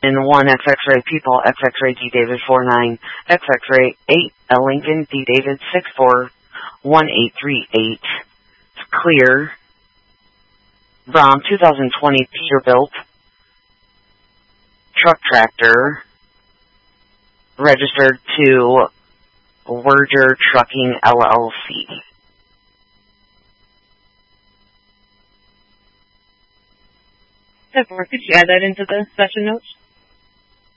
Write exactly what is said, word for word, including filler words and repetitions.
In one X X-Ray People, X X-Ray D David four nine, X X-Ray eight L Lincoln D David six four one eight three eight. It's clear. Brom two thousand twenty Peterbilt truck tractor registered to Werger Trucking L L C. Could you add that into the session notes?